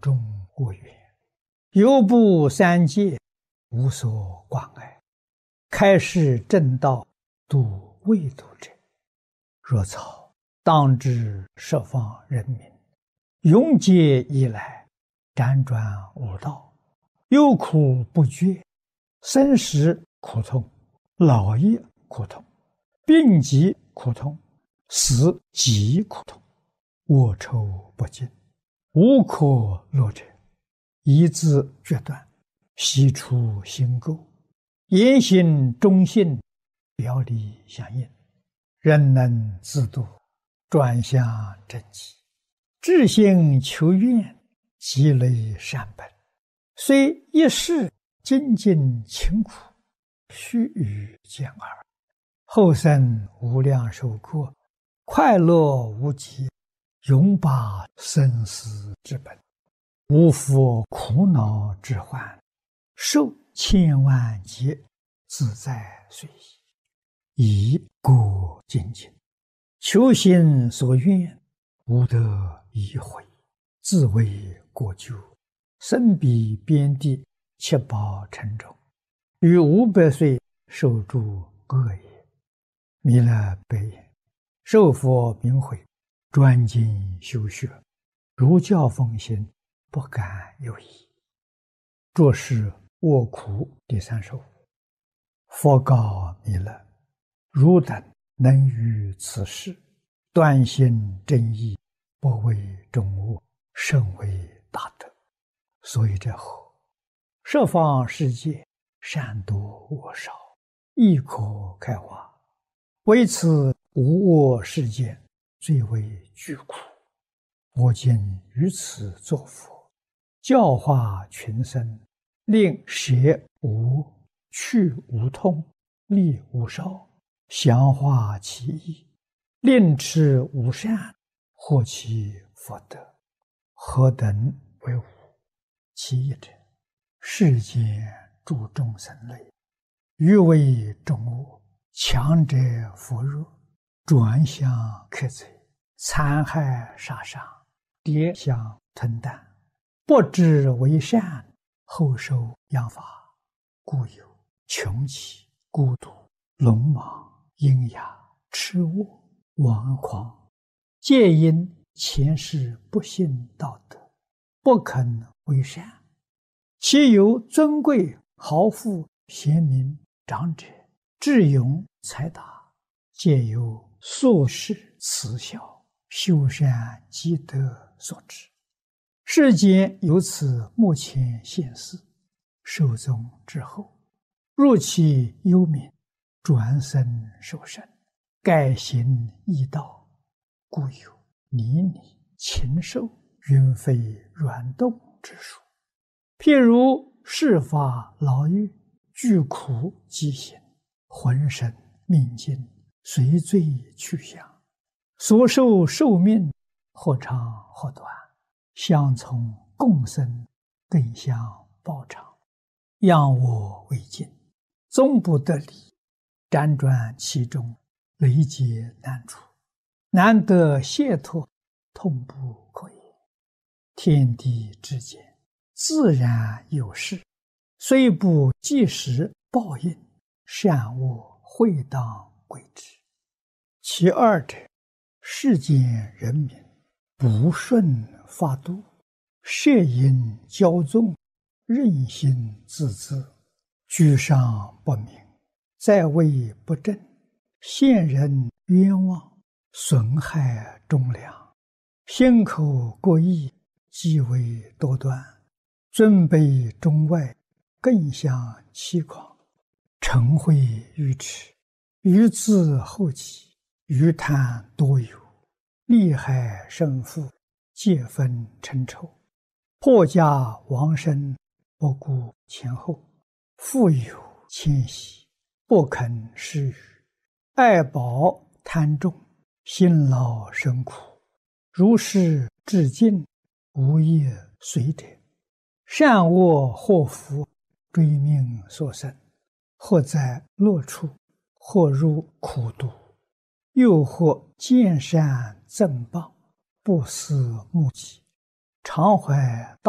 众无缘，犹布三界，无所关爱。开示正道，度未度者。若草，当知十方人民，永劫以来，辗转无道，忧苦不绝，生时苦痛，老也苦痛，病疾苦痛，死极苦痛，卧愁不尽，无可乐者，一字决断，悉出心垢，言行忠信，表里相应，人能自度，转向正极，至心求愿，积累善本，虽一世精进勤苦，须臾见耳，后生无量寿过，快乐无极，永拔生死之本，无复苦恼之患，受千万劫，自在随意，以过精进，求心所愿，无得已悔，自为过咎，身彼边地，七宝沉重，于500岁受诸恶业。弥勒悲言：受佛明慧，专精修学，如教奉行，不敢有疑。作是卧苦第3首。佛告弥勒：汝等能于此事，断心正义，不为众恶，甚为大德。所以者何？十方世界，善多恶少，亦可开化。为此无我世间，最为巨苦。我今于此作佛，教化群生，令舍无、去无痛，利无少，详化其意，令持无善，获其福德。何等为无？其一者，世间诸众生类，欲为众恶，强者扶弱，转向克贼，残害杀伤，跌相吞啖，不知为善，后受殃罚，故有穷奇、孤独、鲁莽、阴哑、痴卧、顽狂，皆因前世不信道德，不肯为善。其有尊贵、豪富、贤明、长者、智勇、才达，皆由宿世慈孝、修善积德所致。世间由此目前现世，寿终之后，入其幽冥，转生受生，改行异道，故有泥泞、禽兽、云飞软动之术。譬如世法牢狱，具苦疾行，浑身命尽，随罪去向，所受寿命或长或短，相从共生，更相报偿，仰我为镜，终不得离，辗转其中，累劫难除，难得解脱，痛不可言。天地之间，自然有事，虽不即时报应，善恶会当归之。其二者，世间人民不顺法度，摄引骄纵，任性自恣，居上不明，在位不正，陷人冤枉，损害忠良，心口过意，极为多端，尊卑中外，更相欺诳，嗔恚愚痴，愚自后己，愚贪多有，利害胜负，皆分成仇，破家亡身，不顾前后，富有谦息，不肯施予，爱宝贪重，辛劳生苦，如是至尽，无业随者，善恶祸福，追命所生，或在乐处，或入苦毒，又或见善赠报，不思目己，常怀